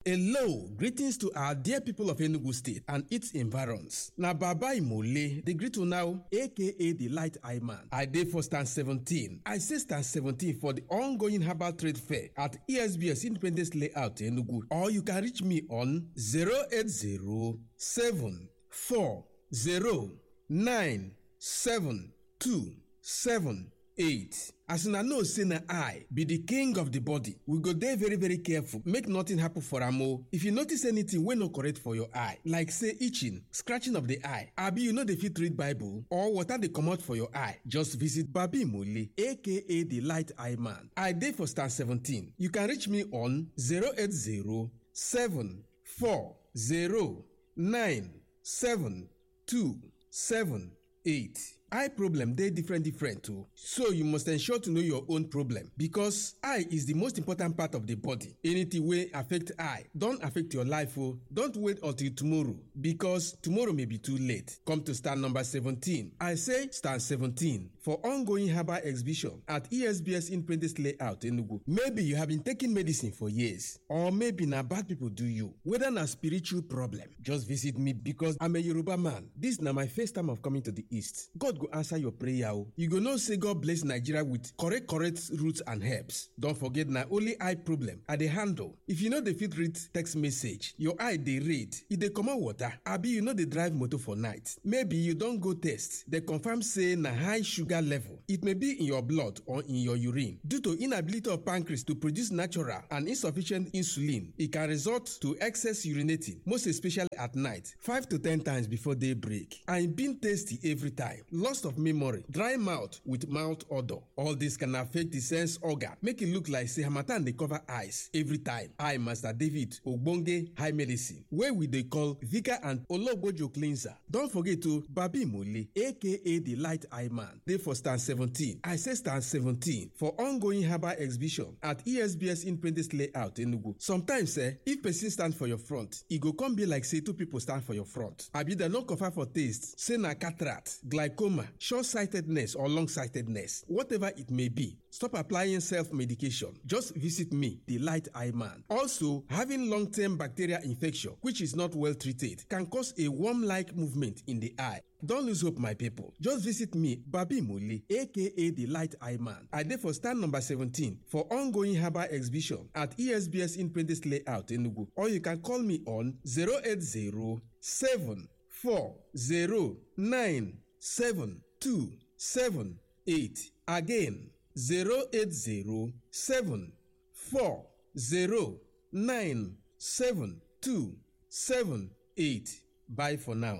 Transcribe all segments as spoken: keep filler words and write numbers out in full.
Hello, greetings to our dear people of Enugu State and its environs. Na Baba Imole, the greet you now, aka the Light Eye Man. I dey for stand seventeen. I say stand seventeen for the ongoing herbal trade fair at E S B S Independence Layout Enugu. Or you can reach me on zero eight zero seven four zero nine seven two seven eight. As una know say na I be the king of the body, we go dey very very careful make nothing happen for am o. If you notice anything wey no correct for your eye, like say itching, scratching of the eye, abi you no dey fit read Bible or water dey comot for your eye, just visit Baba Imole aka the Light Eye Man. I dey for stand seventeen. You can reach me on zero eight zero seven four zero nine seven two seven eight. Eye problem dey different different too, so you must ensure to know your own problem because eye is the most important part of the body. Anything wey affect eye don affect your life o. Don't wait until tomorrow because tomorrow may be too late. Come to stand number seventeen. I say stand seventeen for ongoing herbal exhibition at E S B S Independence Layout Enugu. Maybe you have been taking medicine for years, or maybe na bad people do you. Whether na spiritual problem, just visit me because I'm a Yoruba man. This na my first time of coming to the East. God go answer your prayer o. You go know say God bless Nigeria with correct correct roots and herbs. Don't forget na only eye problem I dey handle. If you no dey fit read text message, your eye dey read, e dey comot water, abi you no dey drive motor for night, maybe you don go test, dey confirm say na high sugar level. It may be in your blood or in your urine. Due to inability of pancreas to produce natural and insufficient insulin, it can result to excess urinating, most especially at night, five to ten times before daybreak. And being tasty every time. Loss of memory, dry mouth with mouth odor. All this can affect the sense organ, make it look like say harmattan dey cover eyes every time. I, Master David Ogbonge High Medicine, where we dey call Vika and Ologbojo Cleanser. Don't forget to Baba Imole aka the Light Eye Man. Dey for stand seventeen. I say stand seventeen for ongoing herbal exhibition at E S B S Independence Layout Enugu. Sometimes eh, if person stand for your front, e go come be like say two people stand for your front. Abi dem no confirm for taste, say na cataract, glaucoma, short-sightedness or long-sightedness, whatever it may be. Stop applying self-medication. Just visit me, the Light Eye Man. Also, having long-term bacterial infection, which is not well treated, can cause a worm-like movement in the eye. Don't lose hope, my people. Just visit me, Baba Imole, aka the Light Eye Man. I dey for stand number seventeen for ongoing herbal exhibition at E S B S Independence Layout Enugu. Or you can call me on zero eight zero seven four zero nine seven two seven eight. Again, zero eight zero seven four zero nine seven two seven eight. Bye for now.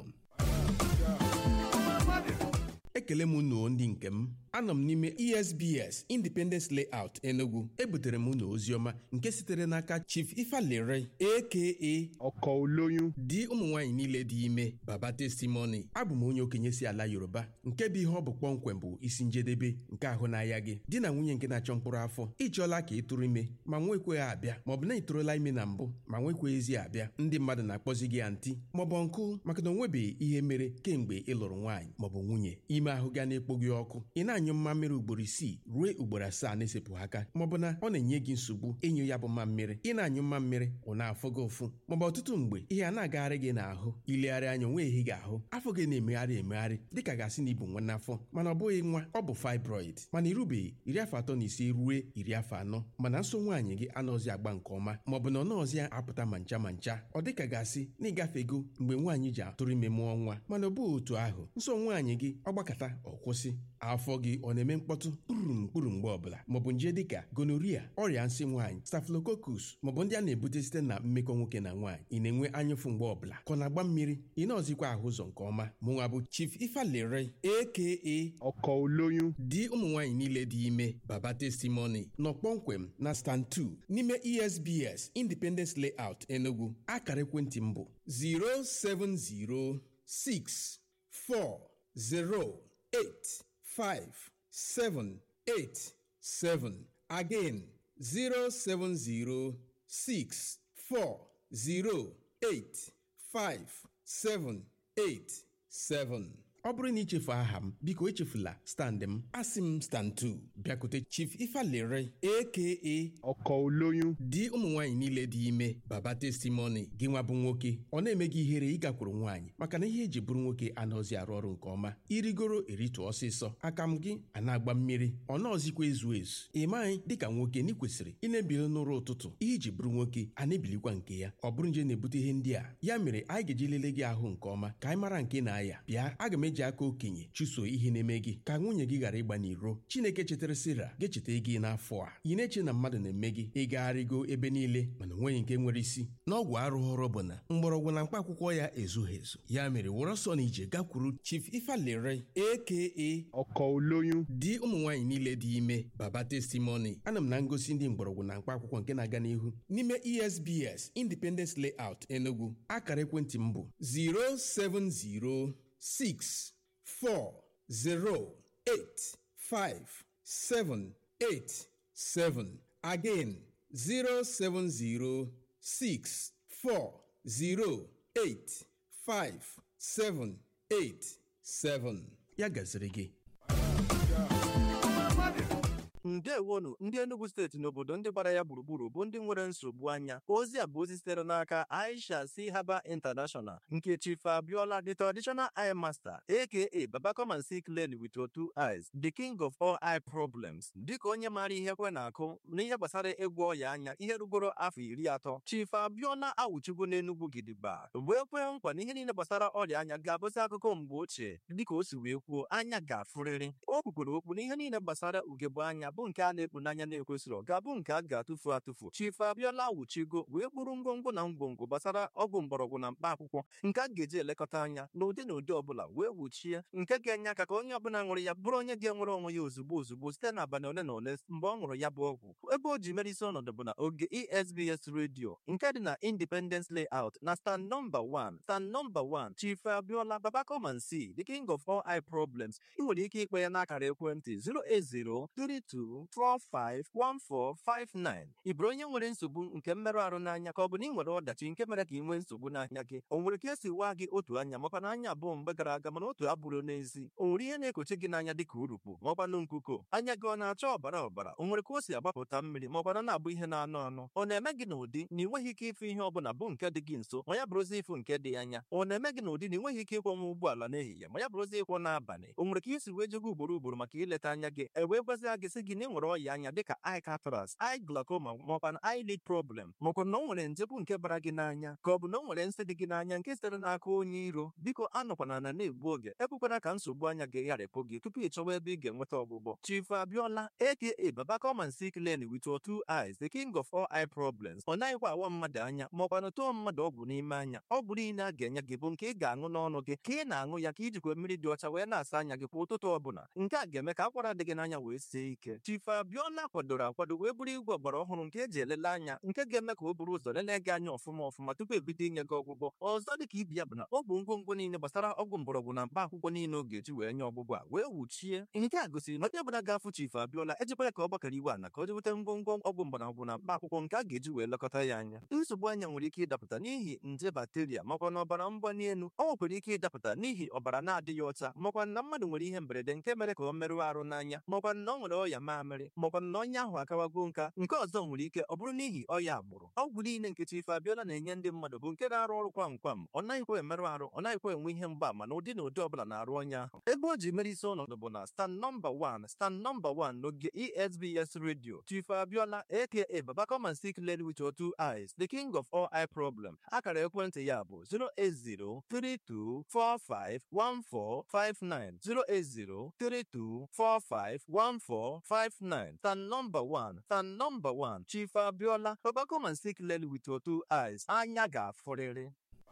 Ekele m unu ndị nke m. Anọ m n'ime E S B S Independence Layout Enugu. Ebutere m unu oziọma nke sitere n'aka Chief Ifalere aka Ọkọ Oloyun di ụmụ nwaanyị niile dị ime Baba Testimony. Abụ m onye okenye si ala Yoruba nke bụ ihe ọ bụ kpọmkwem bụ isi njedebe nke ahụ n'ahịa gị. Di na nwunye nke na-achọ mkpụrụ afọ ịchọọla ka ị tụrụ ime ma nwekweghị abịa maọbụ na ị tụrụla ime na mbụ ma nwekweghịzi abịa. Ndị mmadụ na-akpọzi gị anti maọbụ nkụ maka na onwebeghị ihe mere kemgbe ị lụrụ nwaanyị maọbụ nwunye. Ime ahụ ga na-ekpo gị ọkụ, ị na-anyụ mmammiri ugboro isii ruo ugboro asaa na-esepụ aka, maọbụ na ọ na-enye gị nsogbu ịnyụ ya bụ mmammiri. Ị na-anyụ mmammiri ọ na-afụ gị ụfụ, maọbụ ọtụtụ mgbe ihe a na-agagharị gị n'ahụ, ilegharị anya onwe ehi gị ahụ, afọ gị na-emegharị emegharị dịka gasị na ibu nwa n'afọ mana ọ bụghị nwa, ọ bụ fibroid. Mana irubeghị iri afọ atọ na ise ruo iri afọ anọ mana nso nwaanyị gị anọzi agba nke ọma, maọbụ na ọ nọọzi apụta ma ncha ma ncha, ọ dịka gasị na ịgafego mgbe nwaanyị ji atụrụ ime mụọ nwa mana ọ bụghị otu ahụ. Nso nwaanyị gị ọgbakọta ọ kwụsị, afọ gị ọ na-eme mkpọtụ kpụrụ mkpụrụ mgbe ọbụla, maọbụ nje dịka gonorrhea, ọrịa nsị nwaanyị, staphylococcus, maọbụ ndị a na-ebute site na mmekọ nwoke na nwaanyị. Ị na-enwe anyụfụ mgbe ọbụla ka ọ na-agba mmiri, ị na-ọzikwa ahụ ụzọ nke ọma. Mụnwa bụ Chief Ifalere aka Ọkọ Oloyun di ụmụ nwaanyị niile dị ime Baba Testimony nọ kpọmkwem na stand two n'ime E S B S Independence Layout Enugu. Akara ekwentị m bụ zero seven zero six four zero eight five seven eight seven. Again, zero seven zero six four zero eight five seven eight seven. ọ bụrụ na ichefu aha m biko echefula stand m asị m stand two bịakute Chief Ifalere aka ọkọ olóyún di ụmụ nwaanyị niile dị ime baba testimony gị nwa bụ nwoke ọ na-eme gị ihere ịgakwuru nwaanyị maka na ihe eji bụrụ nwoke anaghịzi arụ ọrụ nke ọma irigoro eritu ọsịsọ aka m gị a na-agba mmiri ọ nọọzikwa ezu ezu ị maghị dịka nwoke na ị kwesịrị ị na-ebili n'ụra ụtụtụ ihe iji bụrụ nwoke a na-ebilikwa nke ya ọ bụrụ nje na-ebute ihe ndị a ya mere anyị ga-eji lele gị ahụ nke ọma ka anyị mara nke na-aya bịa aga m eji aka okenye chụso ihe na-eme gị ka nwunye gị ghara ịgba n'iro Chineke chetara Sera ga-echeta gị n'afọ a ị na-eche na mmadụ na-eme gị ịgagharịgo ebe niile mana onweghị nke nwere isi n'ọgwụ arụghọrọ bụ na mgbọrọgwụ na mkpa akwụkwọ ya ezughị ezu ya mere were ọsọ na ije gakwuru Chief Ifalere aka ọkọ olóyún di ụmụ nwaanyị niile dị ime baba testimony ana m na ngosi ndị mgbọrọgwụ na mkpa akwụkwọ nke na-aga n'ihu n'ime E S B S Independence Layout Enugu akara ekwentị m bụ zero seven zero six four zero eight five seven eight seven again zero seven zero six four zero eight five seven eight seven ya gaziri gị. Ndewonu ndị Enugu steeti n'obodo ndị gbara ya gburugburu bụ ndị nwere nsogbu anya. Ozi a bụ ozi sitere n'aka Aisha C. Haba International nke Chief Abiola, the traditional eye master aka Baba come and see clearly with your two eyes, the king of all eye problems. Dịka onye maara ihe kwe na-akụ n'ihe gbasara ịgwọ ọya anya ihe rugoro afọ iri atọ, Chief Abiola awụchigo n'Enugu gidigba wee kwee nkwa na ihe niile gbasara ọrịa anya ga-abụzi akụkọ mgbe ochie dịka o si wee kwuo anya ga-afụrịrị. O kwukwere okwu na ihe niile gbasara ugegbe anya bụ nke a na-ekpu n'anya na-ekwesịrị ga-abụ nke a ga-atụfu atụfu. Chief Abiola wuchigo wee kpụrụ ngwongwo na ngwongwo gbasara ọgwụ mgbọrọgwụ na mkpa akwụkwọ nke a ga-eji elekọta anya n'ụdị na ụdị ọbụla wee wuchie nke ga-enye aka ka onye ọbụla ṅụrụ ya bụrụ onye ga-enwere onwe ya ozugbo ozugbo site n'abalị ole na ole mgbe ọ ṅụrụ ya bụ ọgwụ. Ebe o ji mere isi ọnọdụ bụ na oge E S B S Radio nke dị na Independence Layout na stand number one stand number one Chief Abiola Baba come and see, the king of all eye problems. Ị nwere ike ikpe ya n'akara ekwentị zero eight zero three two four five one four five nine. Ị bụrụ onye nwere nsogbu nke mmerụ ahụ n'anya ka ọ bụ na ị nwere ọdachi nke mere ka ị nwee nsogbu n'anya gị, o nwere ka esi waa gị otu anya makwa na anya abụọ mgbe gara aga mana otu abụrụ n'ezi, o nwere ihe na-ekochi gị n'anya dịka urukpu maọkwanụ nkuko, anya gị ọ na-acha ọbara ọbara, o nwere ka o si agbapụta mmiri maọkwana na-abụ ihe na-anụ anụ, ọ na-eme gị n'ụdị na ị nweghị ike ịfụ ihe ọbụla bụ nke dị gị nso ma ya bụrụzi ịfụ nke dị anya, ọ na-eme gị n'ụdị na ị nweghị ike ịkwọnwa ụgbọala n'ehihie ma ya bụrụzi ịkwọ n'abalị, o nwere ka isi wee jego ugboro ugboro maka ileta anya gị e wee gwazia gị sị gị na ị nwere ọya anya dịka eye cataracts, eye glaucoma maọkwa eyelid problem, maọkwa na o nwere nje bụ nke bara gị n'anya ka ọ bụ na o nwere nsị dị gị n'anya nke sitere n'aka onye iro. Biko anọkwana na na-egbu oge, ekwekwana ka nsogbu anya gị gharịpụ gị tupu ị chọwa ebe ị ga-enweta ọgwụgwọ. Chief Abiola aka Baba come and see clearly with your two eyes, the king of all eye problems. Ọ naghịkwa awa mmadụ anya maọkwa na tụọ mmadụ ọgwụ n'ime anya. Ọgwụ niile a ga-enye gị bụ nke ị ga-aṅụ n'ọnụ gị ka ị na-aṅụ ya ka ijikwa mmiri dị ọcha wee na-asa anya gị kwa ụtụtụ ọbụla. Nke a ga-eme ka akwara dị gị n'anya wee sie ike. Chief Abiola kwadoro akwado wee bụrụ igwe ọgbara ọhụrụ nke eji elele anya nke ga-eme ka o buru ụzọ lelee gị anya ọfụma ọfụma tupu ebido inye gị ọgwụgwọ. Ọzọ dịka ibi ya bụ na ọ bụ ngwongwo niile gbasara ọgwụ mgbọrọgwụ na mkpa akwụkwọ niile ọ ga-eji wee nye ọgwụgwọ a wee wuchie. Nke a gosiri na onye ọbụla ga-afụ Chief Abiola ejikwa ya ka ọ gbakọrọ iwe ana ka o jeweta ngwongwo ọgwụ mgbọrọgwụ na mkpa akwụkwọ nke a ga-eji wee lekọta ya anya. Nsogbu anya nwere ike ịdapụta n'ihi nje bakteria makwa na ọbara mgbali elu, ọ nwekwara ike ịdapụta n'ihi ọbara na-adịghị ọcha makwa na mmadụ nwere ihe mberede nke mere ka ọ merụọ arụ n'anya makwa na ọ nwere ọya mamịrị makwa na onye ahụ akawago nka. Nke ọzọ nwere ike ọ bụrụ n'ihi ọya agbụrụ. Ọgwụ niile nke Chief Abiola na-enye ndị mmadụ bụ nke na-arụ ọrụ kwam kwam, ọ naghịkwa emerụ arụ, ọ naghịkwa enwe ihe mgbaama na ụdị na ụdị ọbụla na-arụ onye ahụ. Ebe o ji mere isi ọnọdụ bụ na stand number one stand number one n'oge E S B S Radio. Chief Abiola aka Baba come and see clearly with your two eyes, the king of all eye problem. Akara ekwentị ya bụ zero eight zero three two four five one four five nine zero eight zero three two four five one four five nine. Stand number one stand number one Chief Abiola Baba come and see clearly with your two eyes, anya ga-afụrịrị.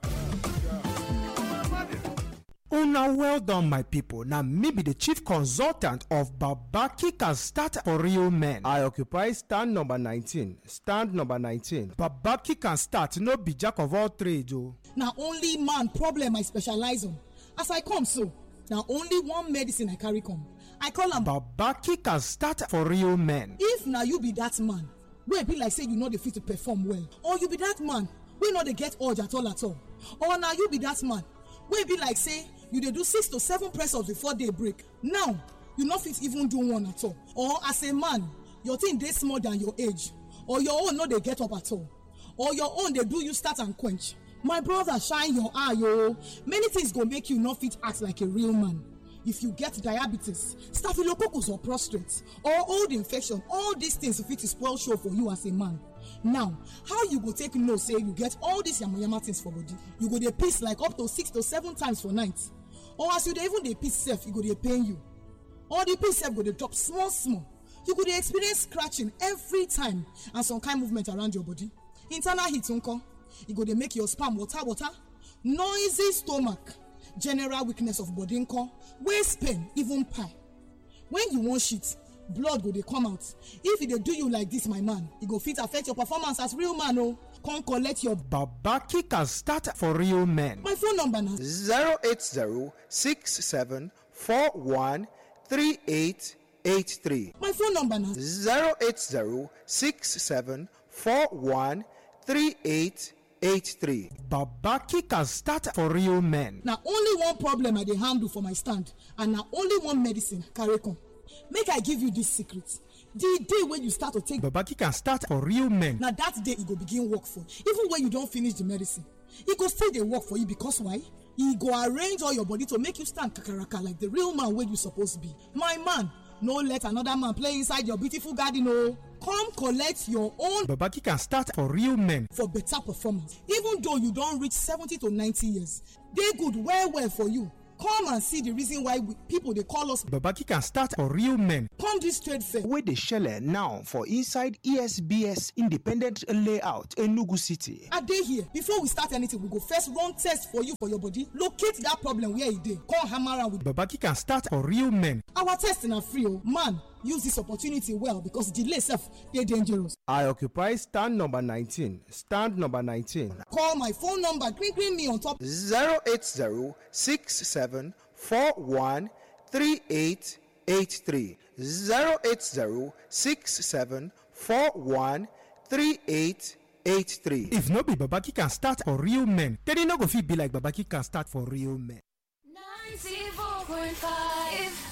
Una well done, my people. Now, maybe the chief consultant of Babaki Can Start for Real Men. I occupy stand number nineteen. Stand number nineteen. Babaki Can Start, no be jack of all trades. Oh. Now, only man problem I specialize on. As I come so, now only one medicine I carry come. I call am Babaki Can Start for Real Men. If now you be that man, wey be like say you know the fit to perform well, or you be that man wey no dey get urge at all at all, or now you be that man wey be like say you dey do six to seven press ups before day break. Now you no fit even do one at all. Or as a man, your thing dey small than your age, or your own no dey get up at all, or your own dey do you start and quench. My brother, shine your eye o. Many things go make you no fit act like a real man. If you get diabetes, staphylococcus or prostate, or old infection, all these things fit spoil show for you as a man. Now, how you go take know say you get all these yamayama things for body? You go dey piss like up to six to seven times for night, or as you dey even dey piss sef, e go dey pain you, or the piss sef go dey drop small small. You go dey experience scratching every time and some kind movement around your body. Internal heat nko, e go dey make your sperm water water, noisy stomach, general weakness of body nko, waist pain, even pie. When you wan shit, blood go dey come out. If e dey do you like this, my man, e go fit affect your performance as real man o. Come collect your Babaki can start for real men. My phone number na zero eight zero six seven four one three eight eight three. My phone number na zero eight zero six seven four one three eight eight three. Babaki can start for real men. na only one problem I dey handle for my stand, and na only one medicine I carry come. Make I give you this secret. The day when you start to take, Babaki can start for real men. na that day e go begin work for you. Even when you don finish the medicine, e go still dey work for you because why? E go arrange all your body to make you stand kakaraka like the real man wey you suppose be. My man, no let another man play inside your beautiful garden o. Come collect your own Babaki can start for real men. for better performance. Even though you don reach seventy to ninety years, dey good well well for you. Come and see the reason why we, people dey call us. Babaki can start for real men. Come this trade fair. Wey dey shele now for inside E S B S Independent Layout, Enugu City. I dey here. Before we start anything, we go first run test for you for your body. Locate that problem where e dey. Come hammer am with. Babaki can start for real men. Our test na free o. Man, use this opportunity well because delay sef dey dangerous. I occupy stand number nineteen. Stand number nineteen. Call my phone number, green green me on top. zero eight zero six seven four one three eight eight three. zero eight zero six seven four one three eight eight three. If no be Babaki can start for real men, then e no go fit be like Babaki can start for real men. ninety-four point five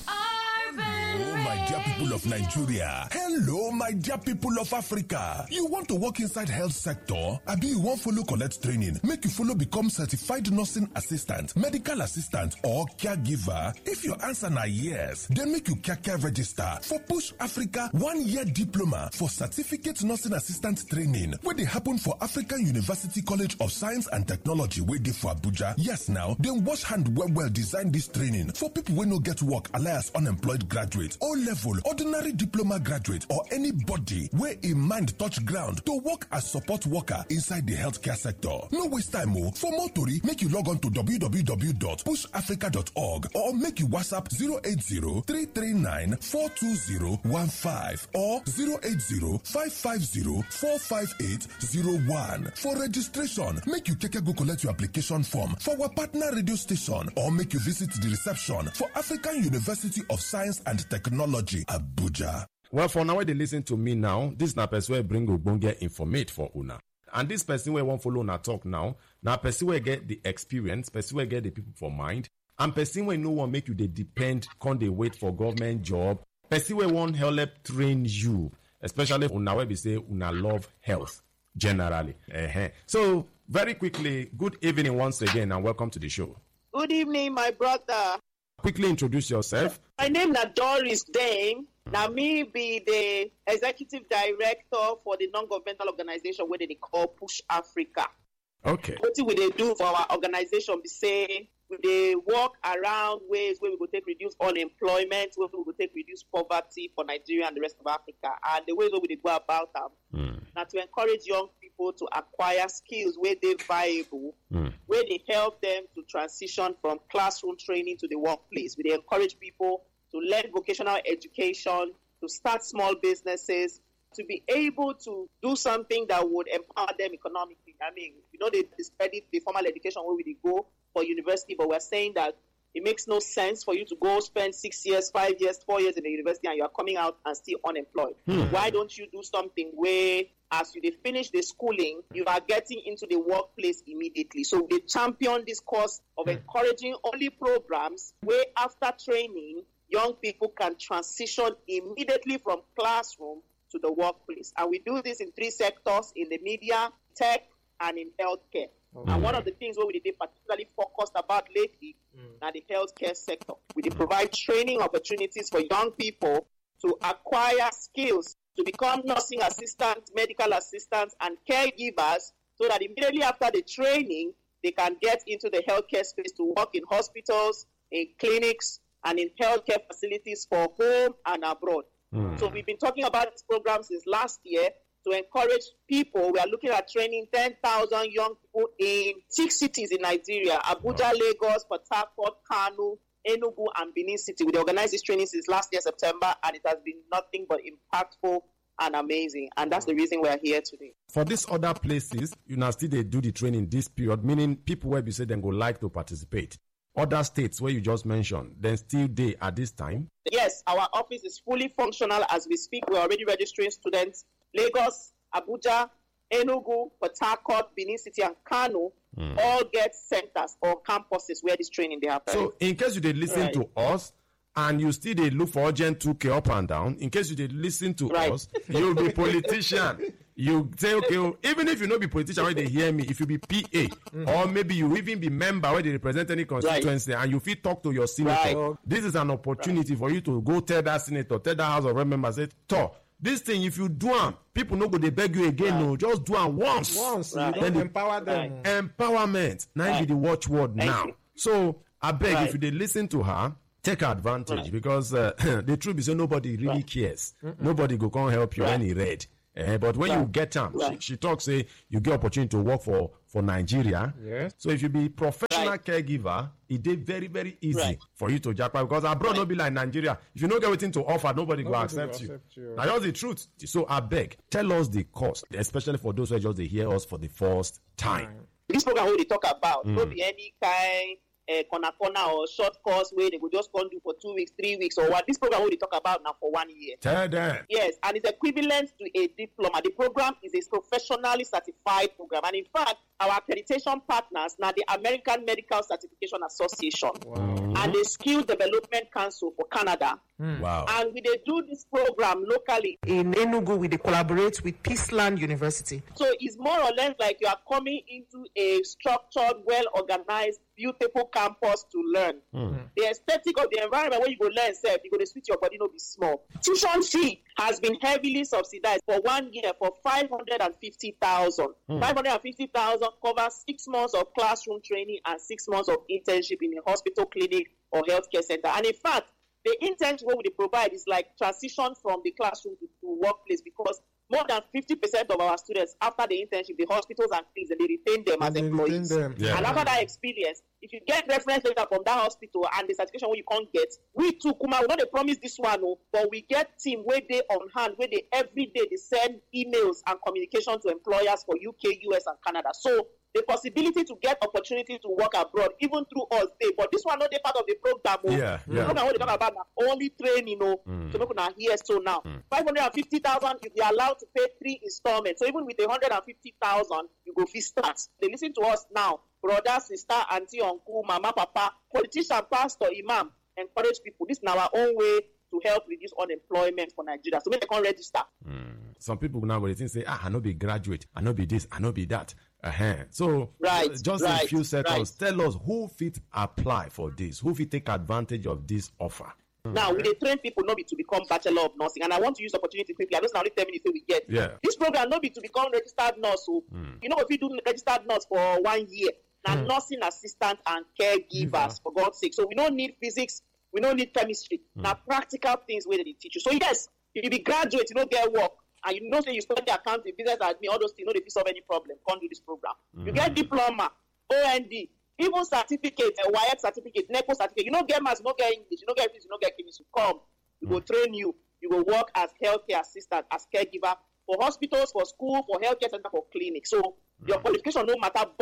Hello, my dear people of Nigeria. Hello, my dear people of Africa. You want to work inside health sector? Abi you wan follow collect training? Make you follow become certified nursing assistant, medical assistant, or caregiver? If your answer na yes, then make you kaka register for Push Africa one-year diploma for certificate nursing assistant training wey dey happen for African University College of Science and Technology wey dey for Abuja. Yes now, dem wash hand well well design this training for people wey no get work alias unemployed graduate, O-level, ordinary diploma graduate, or anybody wey im mind touch ground to work as support worker inside the healthcare sector. No waste time o. For more tori, make you log on to w w w dot push africa dot org or make you WhatsApp zero eight zero three three nine four two zero one five or zero eight zero five five zero four five eight zero one. For registration, make you keke go collect your application form for our partner radio station or make you visit the reception for African University of Science and Technology, Abuja. Well, for now, they listen to me now. This na person wey bring ogbonge informate for una. And this person wey wan follow una talk now, na person wey get the experience, person wey get the people for mind, and person wey no wan make you dey depend, come dey wait for government job, person wey wan help train you, especially una wey be say una love health generally. Uh-huh. So, very quickly, good evening once again and welcome to the show. Good evening, my brother. Quickly introduce yourself. My name is Doris Dame. Now, me be the executive director for the non-governmental organization where they call Push Africa. Okay. What we they do for our organization, we say we they work around ways where we go take reduce unemployment, where we go take reduce poverty for Nigeria and the rest of Africa, and the ways where we they go about them. Mm. Now, to encourage young people to acquire skills where they viable, mm. where they help them to transition from classroom training to the workplace. We they encourage people to learn vocational education, to start small businesses, to be able to do something that would empower them economically. I mean, you know, they, they study the formal education where we go for university, but we're saying that It makes no sense for you to go spend six years, five years, four years in the university and you are coming out and still unemployed. Hmm. Why don't you do something where as you they finish the schooling, you are getting into the workplace immediately? So they champion this course of hmm. encouraging only programs where after training, young people can transition immediately from classroom to the workplace. And we do this in three sectors, in the media, tech, and in healthcare. Okay. And one of the things what we did particularly focused about lately mm. are the healthcare sector. We did provide training opportunities for young people to acquire skills to become nursing assistants, medical assistants, and caregivers, so that immediately after the training, they can get into the healthcare space to work in hospitals, in clinics, and in healthcare facilities for home and abroad. Mm. So we've been talking about this program since last year to encourage people. We are looking at training ten thousand young people in six cities in Nigeria: Abuja, oh. Lagos, Port Harcourt, Kano, Enugu, and Benin City. We organized this training since last year, September, and it has been nothing but impactful and amazing. And that's the reason we are here today. For these other places, you know, still they do the training this period, meaning people where you say they go like to participate. Other states where you just mentioned, then still they at this time? Yes, our office is fully functional as we speak. We're already registering students. Lagos, Abuja, Enugu, Port Harcourt, Benin City, and Kano mm. all get centers or campuses where this training they happen. So, in case you did listen right. to us and you still they look for urgent two K up and down, in case you did listen to right. us, you'll be politician. You say, okay, well, even if you not be politician where they hear me, if you be P A, mm-hmm. or maybe you even be member where they represent any constituency, right. and you feel talk to your senator, right. this is an opportunity right. for you to go tell that senator, tell that House of Rep member, say, talk. This thing, if you do them, people no go they beg you again. Right. No, just do them once. Once, right. then empower them. Right. Empowerment. Now right. be the watchword Thank now. You. So I beg right. if they listen to her, take advantage right. because uh, the truth is that nobody really right. cares. Mm-mm. Nobody go come help you right. when he read. Uh, but when right. you get time, right. she, she talks say you get opportunity to work for for Nigeria. Yes. So if you be professional right. caregiver, it did very very easy right. for you to jackpot because abroad right. no be like Nigeria. If you don't get anything to offer, nobody, nobody go accept, will accept you. you. Now that's the truth. So I beg, tell us the cost, especially for those who just they hear us for the first time. Right. This program what they talk about, mm. no be any kind. Uh, corner corner or short course where they go just come do for two weeks, three weeks, or what. This program what they talk about now for one year. Tell them. Yes, and it's equivalent to a diploma. The program is a professionally certified program, and in fact, our accreditation partners now the American Medical Certification Association wow. and the Skill Development Council for Canada. Mm. Wow. And we they do this program locally in Enugu. We they collaborate with Peaceland University. So it's more or less like you are coming into a structured, well-organized, beautiful campus to learn. Mm. The aesthetic of the environment where you go learn self, you go to switch your body, no be small. Tuition fee has been heavily subsidized for one year for five hundred fifty thousand. Mm. five hundred fifty thousand covers six months of classroom training and six months of internship in a hospital, clinic, or healthcare center. And in fact, the internship what we provide is like transition from the classroom to, to workplace, because more than fifty percent of our students, after the internship, the hospitals and clinics, and they retain them and as employees. Them. Yeah. And after that experience, if you get reference letter from that hospital and the certification where you can't get, we too, Kuma, we don't promise this one, no, but we get team where they on hand, where they every day they send emails and communication to employers for U K, U S, and Canada. So the possibility to get opportunity to work abroad, even through us, they, but this one not the part of the program. Yeah, yeah. The program what they talk about now, only training, you know, mm. so people are here. So now, mm. five hundred fifty thousand, if you're allowed to pay three installments. So even with one hundred fifty thousand, you go fee start. They listen to us now, brother, sister, auntie, uncle, mama, papa, politician, pastor, imam, encourage people. This is our own way to help reduce unemployment for Nigeria. So maybe they can register. Mm. Some people now will think say, ah, I know be graduate, I know be this, I know be that. Uh-huh. So right, uh, just right, in a few seconds, right. tell us who fit apply for this, who fit take advantage of this offer. Now, we they train people not be to become Bachelor of Nursing, and I want to use the opportunity quickly. I just now only ten minutes we get. Yeah. This program not be to become registered nurse. So, mm. you know, if you do registered nurse for one year, now mm. nursing assistant and caregivers, yeah. for God's sake. So we don't need physics, we don't need chemistry. Mm. Now, practical things where they teach you. So yes, if you be graduate, you don't get work, and you know say you study accounting, business admin, all those things, you know they solve any problem. Can't do this program. Mm. You get diploma, O N D. Even certificate, a Y X certificate, NECO certificate. You don't get maths, you don't get English, you don't get physics, you don't get chemistry. Come, you go train you. You go work as healthcare assistant, as caregiver for hospitals, for school, for healthcare center, for clinics. So your qualification no matter, but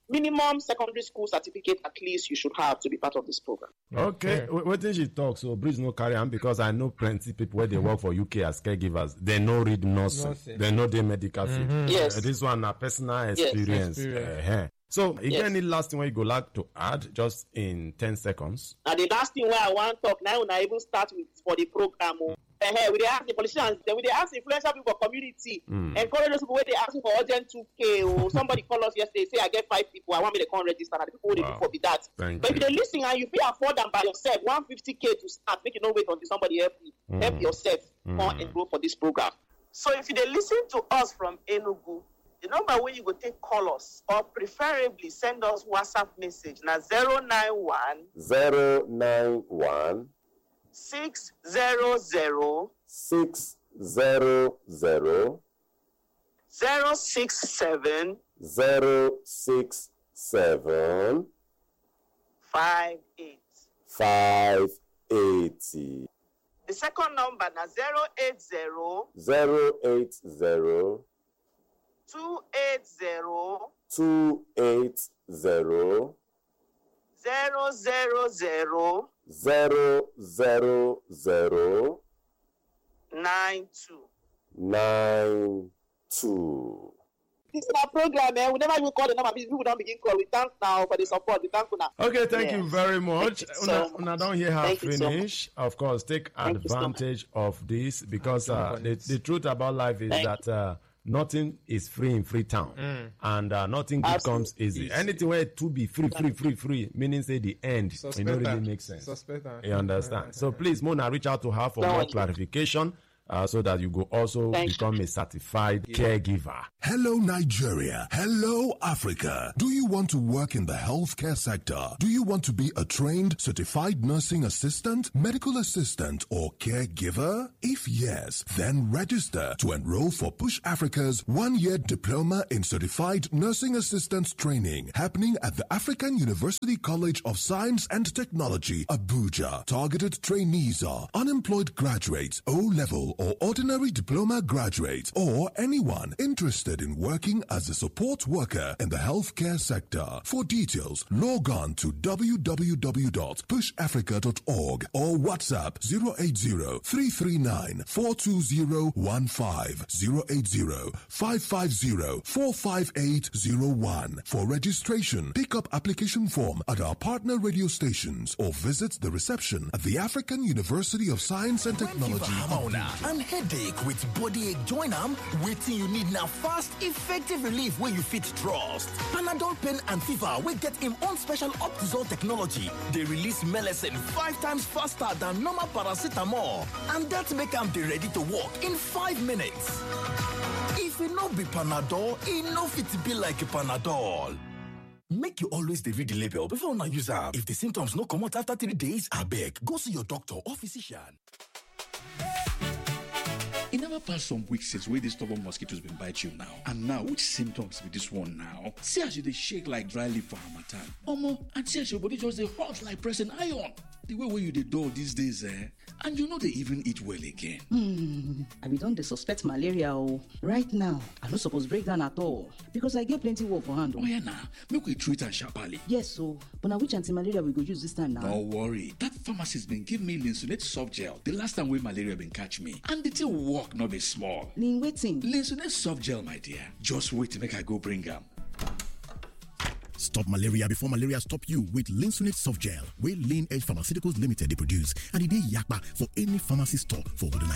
minimum secondary school certificate at least you should have to be part of this program. Okay, yeah. What did she talk? So please no carry on because I know plenty people where they work for U K as caregivers. They know read nursing. Nursing. They know the medical field. Mm-hmm. Yes. Uh, this one a personal experience. Yes. experience. Uh-huh. So, is yes. there any last thing where you go like to add just in ten seconds? And the last thing where I want to talk now, when I even start with for the program, mm. uh, we they ask the politicians, then we they ask influential people for community, mm. encourage those people where they ask for urgent two K, or somebody call us yesterday, say I get five people, I want me to come register, and the people wow. they do for that. Thank but you. If they listen and you feel afford them by yourself, one hundred fifty K to start, make you no wait until somebody help you, mm. help yourself, mm. come and go for this program. So if they listen to us from Enugu, the number where you go take call us or preferably send us WhatsApp message na zero nine one zero nine one six zero zero six zero zero zero six seven zero six seven five eight five eighty. The second number na zero eight zero zero eight zero two eight zero two eight zero zero zero zero zero zero zero nine two nine two. This is our program, man. We never even call the number. People don't begin call. We thank now for the support. We thank you now. Okay, thank yes. you very much. You so una, una don't hear her thank finish. So of course, take thank advantage so of this because uh, the, the truth about life is thank that uh, nothing is free in Freetown, mm. and uh, nothing good Absolutely. comes easy. easy. Anything where to be free, free, free, free, meaning say the end, Suspect it don't really make sense. Suspect you understand? So please, Mona, reach out to her for no, more clarification. Uh, so that you go also Thank become you. a certified yeah. caregiver. Hello, Nigeria. Hello, Africa. Do you want to work in the healthcare sector? Do you want to be a trained, certified nursing assistant, medical assistant, or caregiver? If yes, then register to enroll for Push Africa's one-year diploma in certified nursing assistant training happening at the African University College of Science and Technology, Abuja. Targeted trainees are unemployed graduates, O-level or ordinary diploma graduates, or anyone interested in working as a support worker in the healthcare sector. For details, log on to w w w dot push africa dot org or WhatsApp zero eight zero three three nine four two zero one five, zero eight zero five five zero four five eight zero one. For registration, pick up application form at our partner radio stations or visit the reception at the African University of Science and Technology. And headache with body ache join am, waiting you need now fast, effective relief where you fit trust. Panadol pain and fever will get him own special Optizol technology. They release medicine five times faster than normal paracetamol, and that make them be ready to work in five minutes. If it not be Panadol, it no fit be like a Panadol. Make you always dey read the label before una use am. If the symptoms no come out after three days, abeg go see your doctor or physician. It never passed some weeks since where these stubborn mosquitoes been bite you now. And now, which symptoms with this one now? See as you they shake like dry leaf for harmattan. Omo, and see as your body just they hot like pressing iron. The way where you dey dull these days, eh? And you know they even eat well again. Hmm, I be don dey suspect malaria oh. Right now, I no suppose break down at all because I get plenty work for hand. Oh yeah, nah. Make we treat and sharply. Yes, so but now which anti-malaria we go use this time now? Don't worry, that pharmacist been give me Linsunate soft gel the last time where malaria been catch me, and the thing work not be small. Lin waiting. Linsunate soft gel, my dear. Just wait to make I go bring am. Stop malaria before malaria stop you with Linsunate soft gel, where Lean Edge Pharmaceuticals Limited they produce, and it dey yakpa for any pharmacy store for over the night.